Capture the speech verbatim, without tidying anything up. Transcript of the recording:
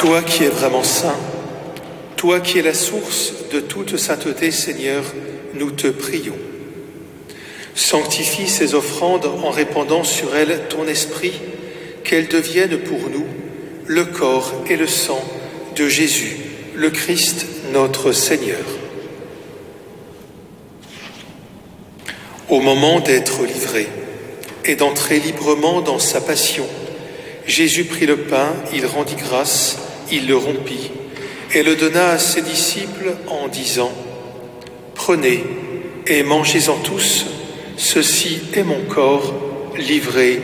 Toi qui es vraiment saint, toi qui es la source de toute sainteté, Seigneur, nous te prions. Sanctifie ces offrandes en répandant sur elles ton esprit, qu'elles deviennent pour nous le corps et le sang de Jésus, le Christ, notre Seigneur. Au moment d'être livré et d'entrer librement dans sa passion, Jésus prit le pain, il rendit grâce, il le rompit et le donna à ses disciples en disant « Prenez et mangez-en tous, ceci est mon corps livré pour vous. »